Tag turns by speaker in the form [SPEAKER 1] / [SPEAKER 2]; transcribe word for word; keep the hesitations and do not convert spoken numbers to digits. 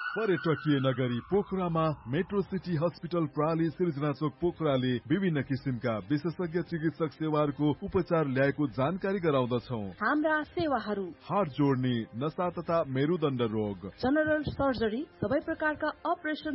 [SPEAKER 1] पर्यटकीय नगरी पोखरामा मेट्रो सिटी हस्पिटल प्राली सिर्जना चोक पोखराले विभिन्न किसिमका विशेषज्ञ चिकित्सक सेवाहरूको उपचार ल्याएको जानकारी गराउँदछौ।
[SPEAKER 2] हाम्रा सेवाहरू
[SPEAKER 1] हात जोड्ने, नसा तथा मेरुदण्ड रोग,
[SPEAKER 2] जनरल सर्जरी, सबै प्रकारका अपरेसन